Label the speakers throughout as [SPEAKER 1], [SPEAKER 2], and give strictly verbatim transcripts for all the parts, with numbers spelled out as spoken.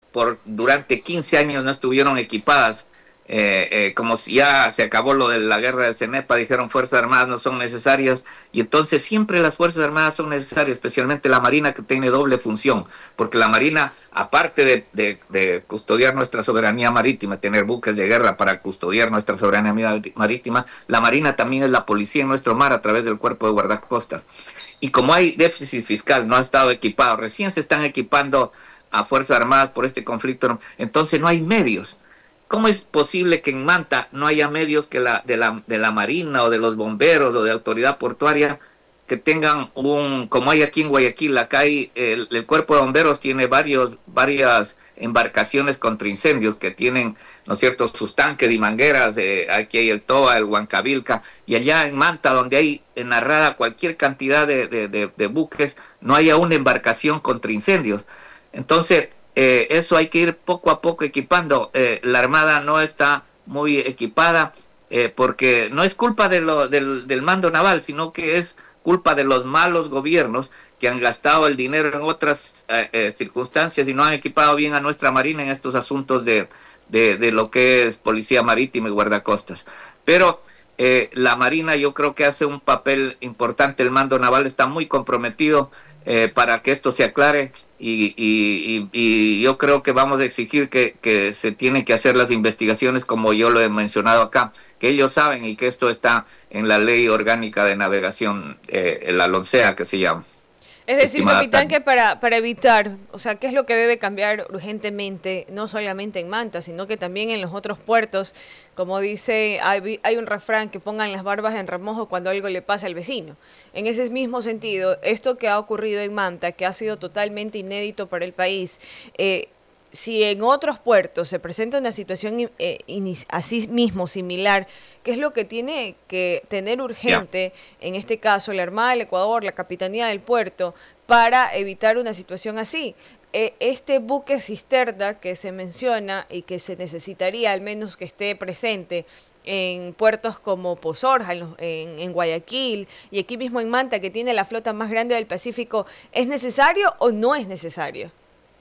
[SPEAKER 1] por durante quince años no estuvieron equipadas. Eh, eh, como si ya se acabó lo de la guerra del CENEPA, dijeron Fuerzas Armadas no son necesarias, y entonces siempre las Fuerzas Armadas son necesarias, especialmente la Marina, que tiene doble función, porque la Marina, aparte de, de, de custodiar nuestra soberanía marítima, tener buques de guerra para custodiar nuestra soberanía marítima, la Marina también es la policía en nuestro mar a través del Cuerpo de Guardacostas. Y como hay déficit fiscal, no ha estado equipado, recién se están equipando a Fuerzas Armadas por este conflicto, entonces no hay medios. ¿Cómo es posible que en Manta no haya medios que la, de, la, de la Marina o de los bomberos o de autoridad portuaria que tengan un, como hay aquí en Guayaquil, acá hay, el, el cuerpo de bomberos tiene varios, varias embarcaciones contra incendios que tienen, ¿no es cierto?, sus tanques y mangueras, eh, aquí hay el Toa, el Huancavilca, y allá en Manta, donde hay narrada cualquier cantidad de, de, de, de buques, no haya una embarcación contra incendios. Entonces, Eh, eso hay que ir poco a poco equipando. Eh, la Armada no está muy equipada eh, porque no es culpa de lo, del, del mando naval, sino que es culpa de los malos gobiernos que han gastado el dinero en otras eh, eh, circunstancias y no han equipado bien a nuestra Marina en estos asuntos de, de, de lo que es policía marítima y guardacostas. Pero eh, la Marina yo creo que hace un papel importante, el mando naval está muy comprometido eh, para que esto se aclare. Y, y, y, y yo creo que vamos a exigir que, que se tienen que hacer las investigaciones como yo lo he mencionado acá, que ellos saben y que esto está en la Ley Orgánica de Navegación, eh, la LONCEA que se llama.
[SPEAKER 2] Es decir, capitán, que para, para evitar, o sea, ¿qué es lo que debe cambiar urgentemente, no solamente en Manta, sino que también en los otros puertos? Como dice, hay, hay un refrán, que pongan las barbas en remojo cuando algo le pasa al vecino. En ese mismo sentido, esto que ha ocurrido en Manta, que ha sido totalmente inédito para el país, eh, si en otros puertos se presenta una situación eh, así mismo similar, ¿qué es lo que tiene que tener urgente, yeah. en este caso, la Armada del Ecuador, la Capitanía del Puerto, para evitar una situación así? Eh, este buque cisterna que se menciona y que se necesitaría al menos que esté presente en puertos como Pozorja, en, en, en Guayaquil y aquí mismo en Manta, que tiene la flota más grande del Pacífico, ¿es necesario o no es necesario?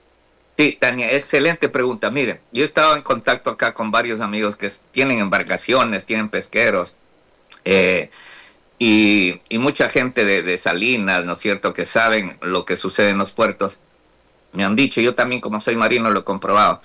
[SPEAKER 1] Sí, Tania, excelente pregunta. Mire, yo he estado en contacto acá con varios amigos que tienen embarcaciones, tienen pesqueros, eh, y, y mucha gente de, de Salinas, ¿no es cierto?, que saben lo que sucede en los puertos. Me han dicho, yo también como soy marino lo he comprobado,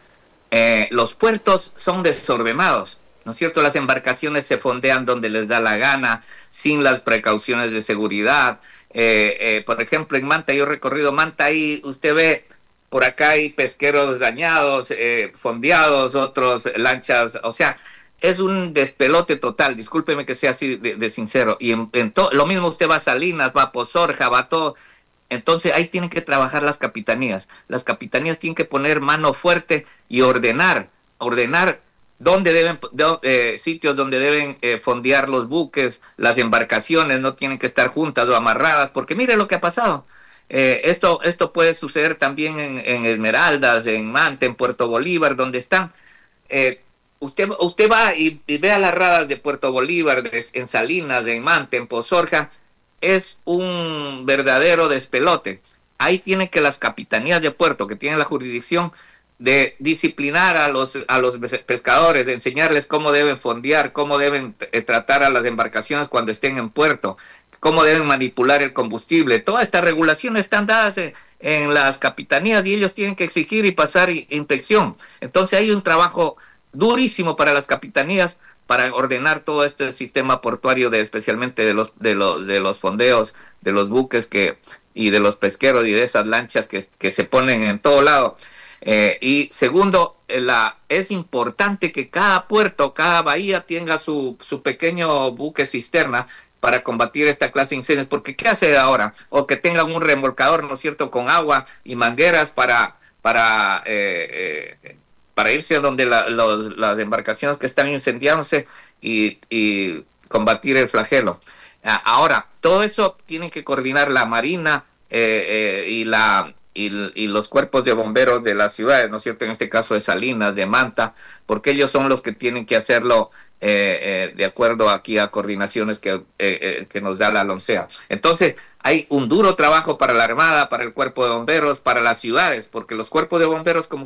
[SPEAKER 1] eh, los puertos son desordenados, ¿no es cierto? Las embarcaciones se fondean donde les da la gana, sin las precauciones de seguridad. Eh, eh, por ejemplo, en Manta, yo he recorrido Manta, ahí usted ve... Por acá hay pesqueros dañados, eh, fondeados, otros lanchas, o sea, es un despelote total, discúlpeme que sea así de, de sincero. Y en, en to, lo mismo usted va a Salinas, va a Pozorja, va a todo. Entonces ahí tienen que trabajar las capitanías. Las capitanías tienen que poner mano fuerte y ordenar, ordenar dónde deben, de, eh, sitios donde deben eh, fondear los buques, las embarcaciones no tienen que estar juntas o amarradas, porque mire lo que ha pasado. Eh, esto, esto puede suceder también en, en Esmeraldas, en Manta, en Puerto Bolívar, donde están. Eh, usted, usted va y, y ve a las radas de Puerto Bolívar, de, en Salinas, en Manta, en Pozorja, es un verdadero despelote. Ahí tienen que las capitanías de puerto, que tienen la jurisdicción de disciplinar a los, a los pescadores, de enseñarles cómo deben fondear, cómo deben eh, tratar a las embarcaciones cuando estén en puerto, cómo deben manipular el combustible. Todas estas regulaciones están dadas en, en las capitanías y ellos tienen que exigir y pasar inspección. Entonces hay un trabajo durísimo para las capitanías para ordenar todo este sistema portuario, de especialmente de los de los de los fondeos, de los buques que y de los pesqueros y de esas lanchas que, que se ponen en todo lado. Eh, y segundo, la, es importante que cada puerto, cada bahía tenga su, su pequeño buque cisterna para combatir esta clase de incendios, porque ¿qué hace ahora? O que tengan un remolcador, ¿no es cierto?, con agua y mangueras para, para, eh, eh, para irse a donde la, los, las embarcaciones que están incendiándose y, y combatir el flagelo. Ahora, todo eso tiene que coordinar la Marina eh, eh, y, la, y, y los cuerpos de bomberos de las ciudades, ¿no es cierto?, en este caso de Salinas, de Manta, porque ellos son los que tienen que hacerlo Eh, eh, de acuerdo aquí a coordinaciones que, eh, eh, que nos da la LONCEA. Entonces hay un duro trabajo para la Armada, para el Cuerpo de Bomberos, para las ciudades, porque los cuerpos de bomberos, como